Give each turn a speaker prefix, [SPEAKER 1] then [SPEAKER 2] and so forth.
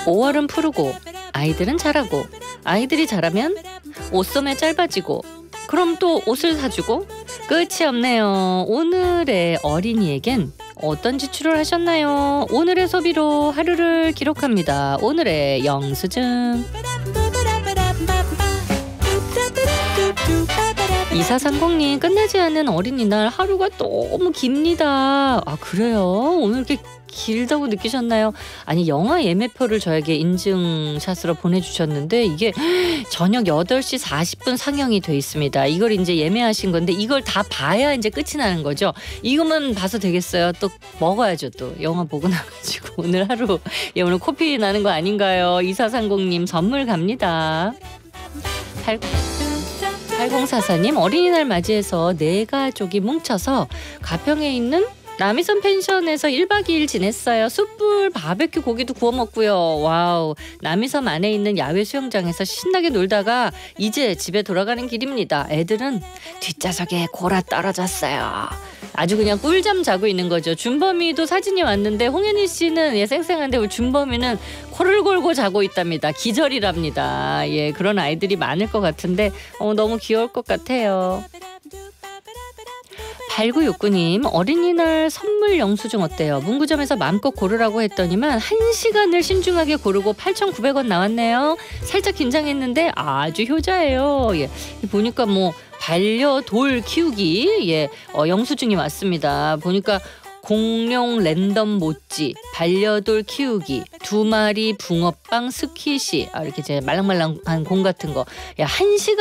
[SPEAKER 1] 5월은 푸르고 아이들은 자라고 아이들이 자라면 옷소매 짧아지고 그럼 또 옷을 사주고 끝이 없네요. 오늘의 어린이에겐 어떤 지출을 하셨나요? 오늘의 소비로 하루를 기록합니다. 오늘의 영수증. 2430님, 끝나지 않는 어린이날 하루가 너무 깁니다. 아, 그래요? 오늘 이렇게 길다고 느끼셨나요? 아니, 영화 예매표를 저에게 인증샷으로 보내주셨는데 이게 저녁 8시 40분 상영이 돼 있습니다. 이걸 이제 예매하신 건데 이걸 다 봐야 이제 끝이 나는 거죠. 이것만 봐서 되겠어요? 또 먹어야죠. 또 영화 보고 나가지고 오늘 하루 오늘 코피 나는 거 아닌가요? 2430님 선물 갑니다. 8044님, 어린이날 맞이해서 4가족이 뭉쳐서 가평에 있는 남이섬 펜션에서 1박 2일 지냈어요. 숯불 바베큐 고기도 구워 먹고요. 와우, 남이섬 안에 있는 야외 수영장에서 신나게 놀다가 이제 집에 돌아가는 길입니다. 애들은 뒷좌석에 골아 떨어졌어요. 아주 그냥 꿀잠 자고 있는 거죠. 준범이도 사진이 왔는데 홍현희 씨는 쌩쌩한데 우리 준범이는 코를 골고 자고 있답니다. 기절이랍니다. 예, 그런 아이들이 많을 것 같은데 너무 귀여울 것 같아요. 8969님, 어린이날 선물 영수증 어때요? 문구점에서 마음껏 고르라고 했더니만 1시간을 신중하게 고르고 8,900원 나왔네요. 살짝 긴장했는데 아주 효자예요. 예, 보니까 반려돌 키우기 영수증이 왔습니다. 보니까 공룡 랜덤 모찌, 반려돌 키우기, 2마리 붕어빵 스키시, 이렇게 말랑말랑한 공 같은 거. 1시간